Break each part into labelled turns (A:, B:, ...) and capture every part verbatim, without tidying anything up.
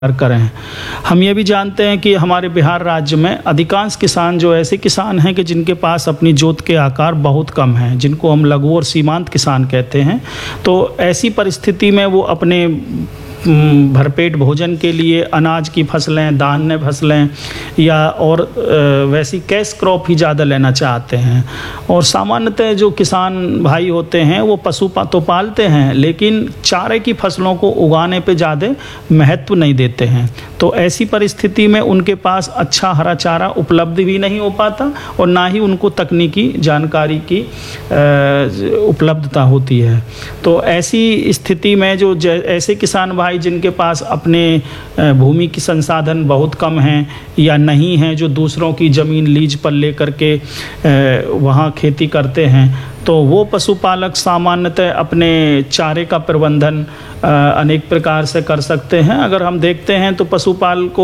A: करें। हम ये भी जानते हैं कि हमारे बिहार राज्य में अधिकांश किसान जो ऐसे किसान हैं कि जिनके पास अपनी जोत के आकार बहुत कम हैं, जिनको हम लघु और सीमांत किसान कहते हैं। तो ऐसी परिस्थिति में वो अपने भरपेट भोजन के लिए अनाज की फसलें, धान्य फसलें या और वैसी कैश क्रॉप ही ज़्यादा लेना चाहते हैं। और सामान्यतः जो किसान भाई होते हैं वो पशु तो पालते हैं, लेकिन चारे की फसलों को उगाने पे ज़्यादा महत्व नहीं देते हैं। तो ऐसी परिस्थिति में उनके पास अच्छा हरा चारा उपलब्ध भी नहीं हो पाता और ना ही उनको तकनीकी जानकारी की उपलब्धता होती है। तो ऐसी स्थिति में जो ऐसे किसान भाई जिनके पास अपने भूमि की संसाधन बहुत कम हैं या नहीं हैं, जो दूसरों की ज़मीन लीज पर लेकर के वहाँ खेती करते हैं, तो वो पशुपालक सामान्यतः अपने चारे का प्रबंधन अनेक प्रकार से कर सकते हैं। अगर हम देखते हैं तो पशुपाल को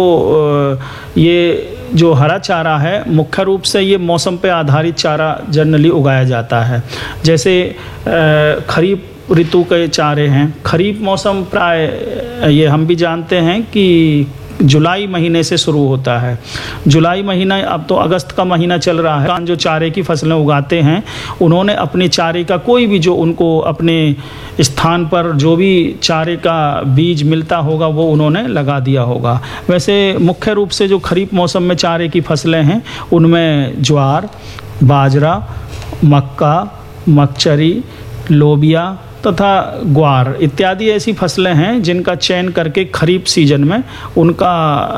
A: ये जो हरा चारा है मुख्य रूप से ये मौसम पे आधारित चारा जनरली उगाया जाता है। जैसे खरीफ ऋतु के चारे हैं। खरीफ मौसम प्राय ये हम भी जानते हैं कि जुलाई महीने से शुरू होता है। जुलाई महीना, अब तो अगस्त का महीना चल रहा है। जो चारे की फसलें उगाते हैं उन्होंने अपने चारे का कोई भी जो उनको अपने स्थान पर जो भी चारे का बीज मिलता होगा वो उन्होंने लगा दिया होगा। वैसे मुख्य रूप से जो खरीफ मौसम में चारे की फसलें हैं उनमें ज्वार, बाजरा, मक्का, मकचरी, लोबिया तथा ग्वार इत्यादि ऐसी फसलें हैं जिनका चयन करके खरीफ सीजन में उनका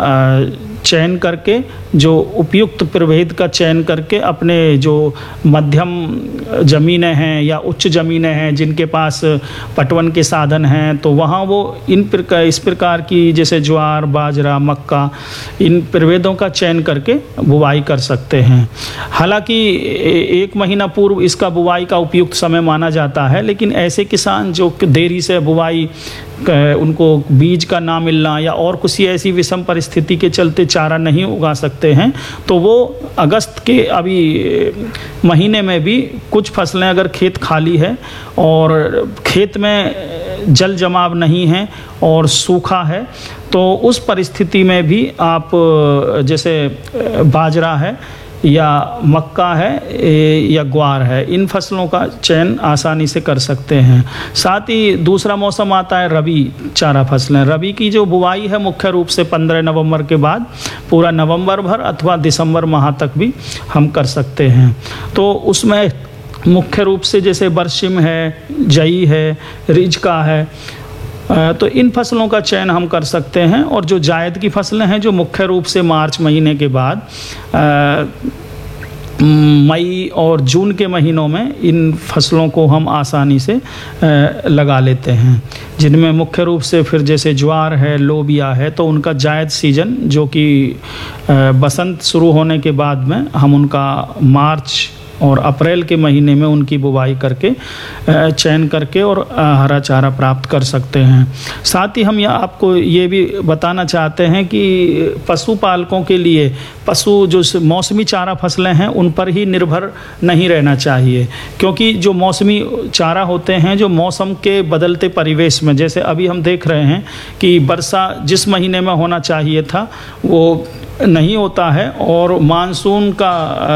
A: चयन करके जो उपयुक्त प्रभेद का चयन करके अपने जो मध्यम ज़मीनें हैं या उच्च ज़मीनें हैं जिनके पास पटवन के साधन हैं, तो वहाँ वो इन प्रकार इस प्रकार की जैसे ज्वार, बाजरा, मक्का, इन प्रभेदों का चयन करके बुवाई कर सकते हैं। हालांकि एक महीना पूर्व इसका बुवाई का उपयुक्त समय माना जाता है, लेकिन ऐसे किसान जो देरी से बुवाई, उनको बीज का ना मिलना या और किसी ऐसी विषम परिस्थिति के चलते चारा नहीं उगा सकते हैं, तो वो अगस्त के अभी महीने में भी कुछ फसलें अगर खेत खाली है और खेत में जल जमाव नहीं है और सूखा है, तो उस परिस्थिति में भी आप जैसे बाजरा है या मक्का है या ग्वार है, इन फसलों का चयन आसानी से कर सकते हैं। साथ ही दूसरा मौसम आता है रबी चारा फसलें। रबी की जो बुवाई है मुख्य रूप से पंद्रह नवंबर के बाद पूरा नवंबर भर अथवा दिसंबर माह तक भी हम कर सकते हैं। तो उसमें मुख्य रूप से जैसे बरसिम है, जई है, रिजका है, तो इन फसलों का चयन हम कर सकते हैं। और जो जायद की फसलें हैं जो मुख्य रूप से मार्च महीने के बाद मई और जून के महीनों में इन फसलों को हम आसानी से लगा लेते हैं, जिनमें मुख्य रूप से फिर जैसे ज्वार है, लोबिया है, तो उनका जायद सीजन जो कि बसंत शुरू होने के बाद में हम उनका मार्च और अप्रैल के महीने में उनकी बुवाई करके चयन करके और हरा चारा प्राप्त कर सकते हैं। साथ ही हम यह आपको ये भी बताना चाहते हैं कि पशुपालकों के लिए पशु जो मौसमी चारा फसलें हैं उन पर ही निर्भर नहीं रहना चाहिए, क्योंकि जो मौसमी चारा होते हैं जो मौसम के बदलते परिवेश में, जैसे अभी हम देख रहे हैं कि वर्षा जिस महीने में होना चाहिए था वो नहीं होता है और मानसून का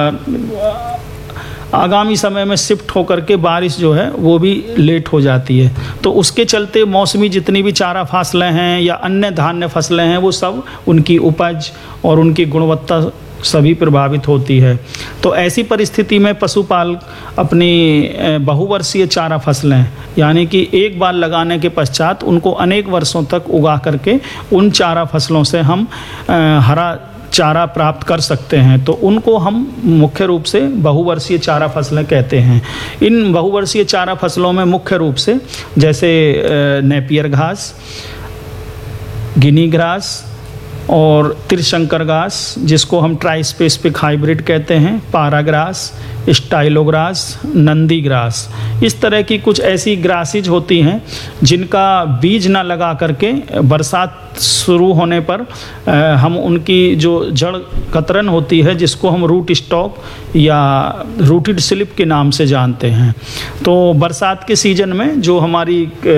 A: आगामी समय में शिफ्ट होकर के बारिश जो है वो भी लेट हो जाती है। तो उसके चलते मौसमी जितनी भी चारा फसलें हैं या अन्य धान्य फसलें हैं वो सब उनकी उपज और उनकी गुणवत्ता सभी प्रभावित होती है। तो ऐसी परिस्थिति में पशुपाल अपनी बहुवर्षीय चारा फसलें यानी कि एक बार लगाने के पश्चात उनको अनेक वर्षों तक उगा करके उन चारा फसलों से हम हरा चारा प्राप्त कर सकते हैं। तो उनको हम मुख्य रूप से बहुवर्षीय चारा फसलें कहते हैं। इन बहुवर्षीय चारा फसलों में मुख्य रूप से जैसे नेपियर घास, गिनी ग्रास और त्रिशंकर घास, जिसको हम ट्राई स्पेसिफिक हाइब्रिड कहते हैं, पारा ग्रास, स्टाइलोग्रास, नंदी ग्रास, इस तरह की कुछ ऐसी ग्रासेज होती हैं जिनका बीज ना लगा करके बरसात बरसात शुरू होने पर हम उनकी जो जड़ कतरन होती है, जिसको हम रूट स्टॉक या रूटेड स्लिप के नाम से जानते हैं, तो बरसात के सीजन में जो हमारी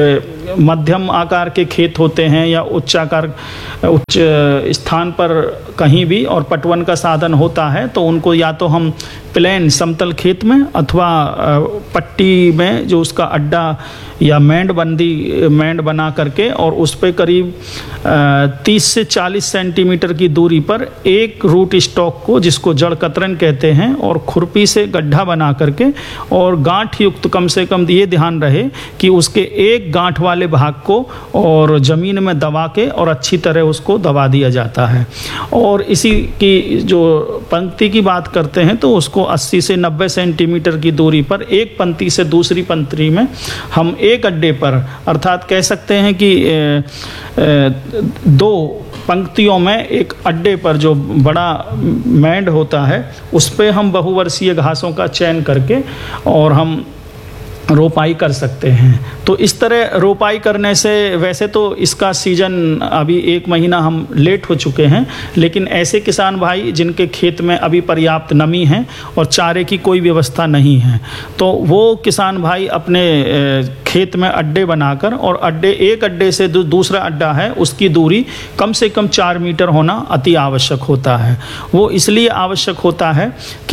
A: मध्यम आकार के खेत होते हैं या उच्च आकार उच्च स्थान पर कहीं भी और पटवन का साधन होता है, तो उनको या तो हम प्लेन समतल खेत में अथवा पट्टी में जो उसका अड्डा या मैंड बंदी मैंड बना करके और उस पे करीब तीस से चालीस सेंटीमीटर की दूरी पर एक रूट स्टॉक को, जिसको जड़ कतरन कहते हैं, और खुरपी से गड्ढा बना करके और गांठ युक्त, कम से कम ये ध्यान रहे कि उसके एक गांठ वाले भाग को और ज़मीन में दबा के और अच्छी तरह उसको दबा दिया जाता है। और इसी की जो पंक्ति की बात करते हैं तो उसको अस्सी से नब्बे सेंटीमीटर की दूरी पर एक पंक्ति से दूसरी पंक्ति में हम एक अड्डे पर, अर्थात कह सकते हैं कि ए, ए, दो पंक्तियों में एक अड्डे पर जो बड़ा मैंड होता है उस पे हम बहुवर्षीय घासों का चयन करके और हम रोपाई कर सकते हैं। तो इस तरह रोपाई करने से, वैसे तो इसका सीजन अभी एक महीना हम लेट हो चुके हैं, लेकिन ऐसे किसान भाई जिनके खेत में अभी पर्याप्त नमी है और चारे की कोई व्यवस्था नहीं है, तो वो किसान भाई अपने खेत में अड्डे बनाकर, और अड्डे एक अड्डे से दू, दूसरा अड्डा है उसकी दूरी कम से कम चार मीटर होना अति आवश्यक होता है। वो इसलिए आवश्यक होता है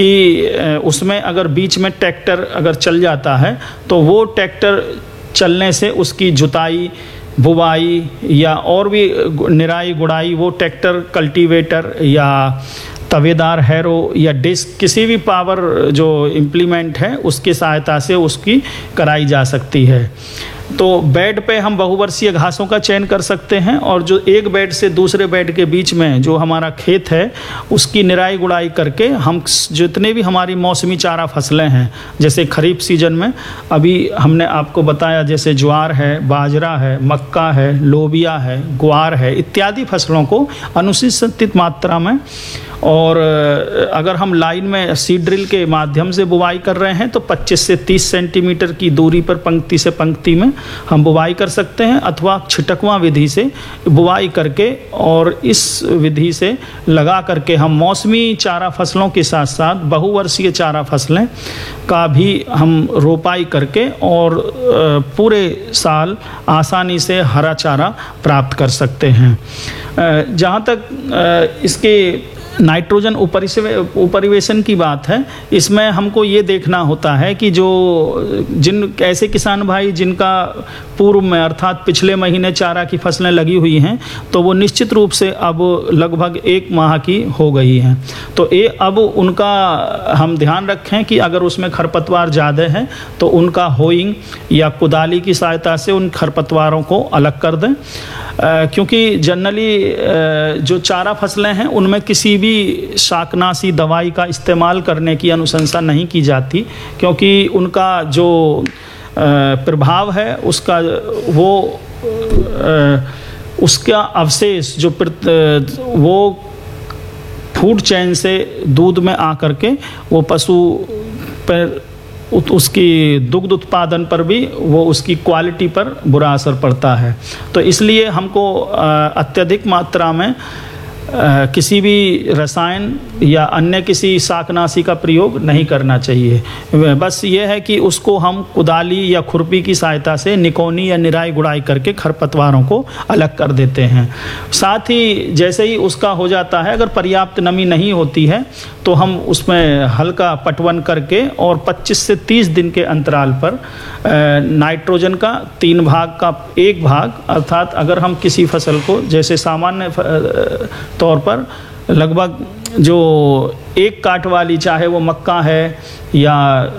A: कि उसमें अगर बीच में ट्रैक्टर अगर चल जाता है तो वो ट्रैक्टर चलने से उसकी जुताई, बुवाई या और भी निराई गुड़ाई वो ट्रैक्टर, कल्टीवेटर या तवेदार हैरो या डिस्क, किसी भी पावर जो इम्प्लीमेंट है उसकी सहायता से उसकी कराई जा सकती है। तो बेड पे हम बहुवर्षीय घासों का चयन कर सकते हैं, और जो एक बेड से दूसरे बेड के बीच में जो हमारा खेत है उसकी निराई गुड़ाई करके हम जितने भी हमारी मौसमी चारा फसलें हैं, जैसे खरीफ सीजन में अभी हमने आपको बताया जैसे ज्वार है, बाजरा है, मक्का है, लोबिया है, ग्वार है, इत्यादि फसलों को अनुसूचित मात्रा में, और अगर हम लाइन में सीड ड्रिल के माध्यम से बुवाई कर रहे हैं तो पच्चीस से तीस सेंटीमीटर की दूरी पर पंक्ति से पंक्ति में हम बुवाई कर सकते हैं, अथवा छिटकवा विधि से बुवाई करके और इस विधि से लगा करके हम मौसमी चारा फसलों के साथ साथ बहुवर्षीय चारा फसलें का भी हम रोपाई करके और पूरे साल आसानी से हरा चारा प्राप्त कर सकते हैं। जहाँ तक इसके नाइट्रोजन उपरिवेशन की बात है, इसमें हमको ये देखना होता है कि जो जिन ऐसे किसान भाई जिनका पूर्व में अर्थात पिछले महीने चारा की फसलें लगी हुई हैं, तो वो निश्चित रूप से अब लगभग एक माह की हो गई हैं, तो ये अब उनका हम ध्यान रखें कि अगर उसमें खरपतवार ज़्यादा है तो उनका होइंग या कुदाली की सहायता से उन खरपतवारों को अलग कर दें, क्योंकि जनरली जो चारा फसलें हैं उनमें किसी भी शाकनाशी दवाई का इस्तेमाल करने की अनुशंसा नहीं की जाती, क्योंकि उनका जो प्रभाव है उसका वो उसका अवशेष जो वो फूड चेन से दूध में आ करके वो पशु पर उसकी दुग्ध उत्पादन पर भी, वो उसकी क्वालिटी पर बुरा असर पड़ता है। तो इसलिए हमको अत्यधिक मात्रा में आ, किसी भी रसायन या अन्य किसी शाकनाशी का प्रयोग नहीं करना चाहिए। बस ये है कि उसको हम कुदाली या खुरपी की सहायता से निकौनी या निराई गुड़ाई करके खरपतवारों को अलग कर देते हैं। साथ ही जैसे ही उसका हो जाता है, अगर पर्याप्त नमी नहीं होती है तो हम उसमें हल्का पटवन करके और पच्चीस से तीस दिन के अंतराल पर नाइट्रोजन का तीन भाग का एक भाग, अर्थात अगर हम किसी फसल को जैसे सामान्य तौर पर लगभग जो एक काट वाली, चाहे वो मक्का है या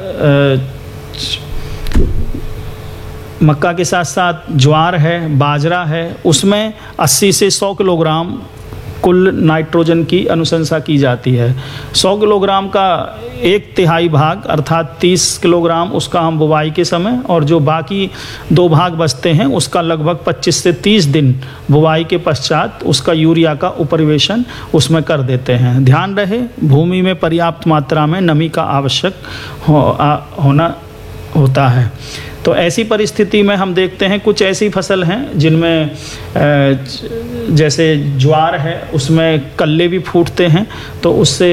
A: मक्का के साथ साथ ज्वार है, बाजरा है, उसमें अस्सी से सौ किलोग्राम कुल नाइट्रोजन की अनुशंसा की जाती है। सौ किलोग्राम का एक तिहाई भाग अर्थात तीस किलोग्राम उसका हम बुवाई के समय, और जो बाकी दो भाग बचते हैं उसका लगभग पच्चीस से तीस दिन बुवाई के पश्चात उसका यूरिया का उपरिवेशन उसमें कर देते हैं। ध्यान रहे भूमि में पर्याप्त मात्रा में नमी का आवश्यक हो, आ, होना होता है। तो ऐसी परिस्थिति में हम देखते हैं कुछ ऐसी फसल हैं जिनमें जैसे ज्वार है, उसमें कल्ले भी फूटते हैं, तो उससे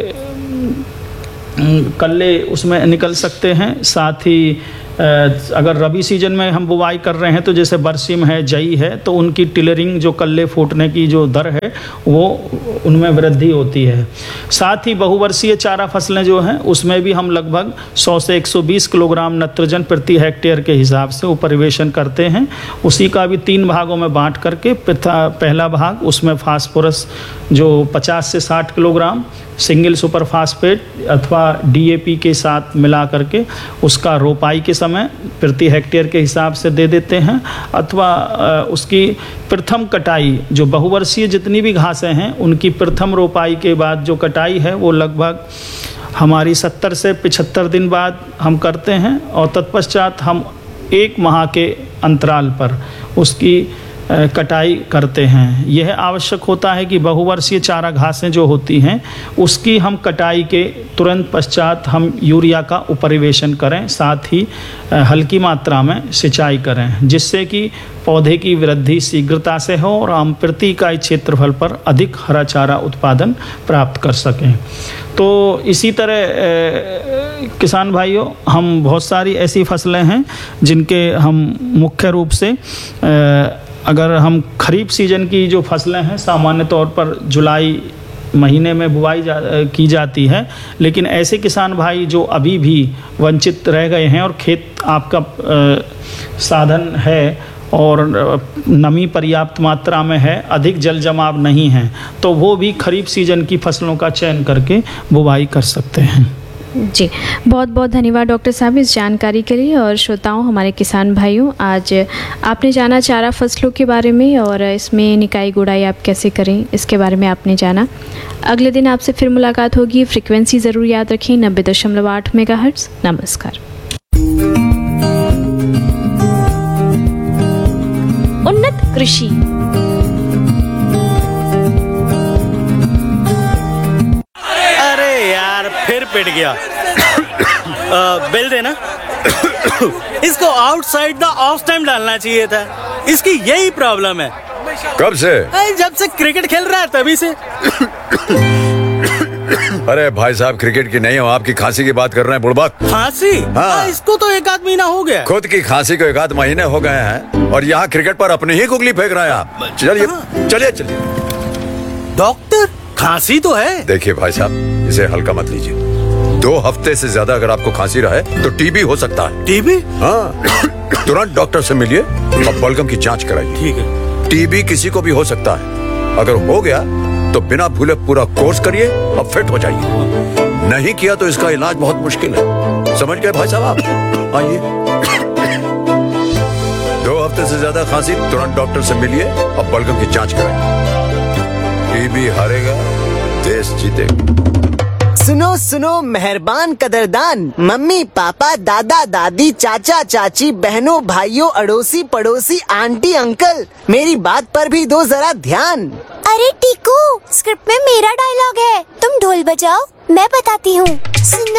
A: कल्ले उसमें निकल सकते हैं। साथ ही अगर रबी सीजन में हम बुवाई कर रहे हैं तो जैसे बरसीम है, जई है, तो उनकी टिलरिंग जो कल्ले फूटने की जो दर है वो उनमें वृद्धि होती है। साथ ही बहुवर्षीय चारा फसलें जो हैं उसमें भी हम लगभग सौ से एक सौ बीस किलोग्राम नाइट्रोजन प्रति हेक्टेयर के हिसाब से उपरिवेशन करते हैं। उसी का भी तीन भागों में बांट करके पहला भाग उसमें फास्फोरस जो पचास से साठ किलोग्राम सिंगल सुपर फास्फेट अथवा डीएपी के साथ मिला करके उसका रोपाई के समय प्रति हेक्टेयर के हिसाब से दे देते हैं, अथवा उसकी प्रथम कटाई जो बहुवर्षीय जितनी भी घासें हैं उनकी प्रथम रोपाई के बाद जो कटाई है वो लगभग हमारी सत्तर से पचहत्तर दिन बाद हम करते हैं, और तत्पश्चात हम एक माह के अंतराल पर उसकी कटाई करते हैं। यह आवश्यक होता है कि बहुवर्षीय चारा घासें जो होती हैं उसकी हम कटाई के तुरंत पश्चात हम यूरिया का उपरिवेशन करें, साथ ही हल्की मात्रा में सिंचाई करें, जिससे कि पौधे की वृद्धि शीघ्रता से हो और हम प्रति इकाई क्षेत्रफल पर अधिक हरा चारा उत्पादन प्राप्त कर सकें। तो इसी तरह किसान भाइयों, हम बहुत सारी ऐसी फसलें हैं जिनके हम मुख्य रूप से अगर हम खरीफ सीजन की जो फसलें हैं सामान्य तौर पर जुलाई महीने में बुआई जा, की जाती है, लेकिन ऐसे किसान भाई जो अभी भी वंचित रह गए हैं और खेत आपका आ, साधन है और नमी पर्याप्त मात्रा में है, अधिक जल जमाव नहीं है, तो वो भी खरीफ सीजन की फसलों का चयन करके बुवाई कर सकते हैं।
B: जी, बहुत बहुत धन्यवाद डॉक्टर साहब इस जानकारी के लिए। और श्रोताओं, हमारे किसान भाइयों, आज आपने जाना चारा फसलों के बारे में और इसमें निकाई गुड़ाई आप कैसे करें इसके बारे में आपने जाना। अगले दिन आपसे फिर मुलाकात होगी। फ्रीक्वेंसी ज़रूर याद रखें, नब्बे दशमलव आठ मेगाहर्ट्ज़। नमस्कार। उन्नत कृषि।
C: फिर पिट गया। बिल देना। इसको आउटसाइड द ऑफ टाइम डालना चाहिए था। इसकी यही प्रॉब्लम है।
D: कब से?
C: जब से क्रिकेट खेल रहा है तभी से।
D: अरे भाई साहब, क्रिकेट की नहीं हो, आपकी खांसी की बात कर रहे हैं बुड़बक।
C: खांसी? हाँ। इसको तो एक आध महीना हो गया।
D: खुद की खांसी को एक आध महीने हो गए हैं और यहाँ क्रिकेट पर अपनी ही गुगली फेंक रहे हैं आप। चलिए चलिए चलिए।
C: डॉक्टर, खांसी तो है।
D: देखिए भाई साहब, इसे हल्का मत लीजिए। दो हफ्ते से ज्यादा अगर आपको खांसी रहे तो टीबी हो सकता है।
C: टीबी?
D: हाँ, तुरंत डॉक्टर से मिलिए और बलगम की जांच कराइए।
C: ठीक है।
D: टीबी किसी को भी हो सकता है। अगर हो गया तो बिना भूले पूरा कोर्स करिए और फिट हो जाइए। नहीं किया तो इसका इलाज बहुत मुश्किल है। समझ गए भाई साहब आप? आइए। दो हफ्ते से ज्यादा खांसी, तुरंत डॉक्टर से मिलिए और बलगम की जांच कराइए। टीबी हारेगा, देश जीतेगा।
E: सुनो सुनो मेहरबान कदरदान, मम्मी पापा दादा दादी चाचा चाची बहनों भाइयों अड़ोसी पड़ोसी आंटी अंकल, मेरी बात पर भी दो जरा ध्यान।
F: अरे टीकू, स्क्रिप्ट में मेरा डायलॉग है, तुम ढोल बजाओ, मैं बताती हूँ। सुनो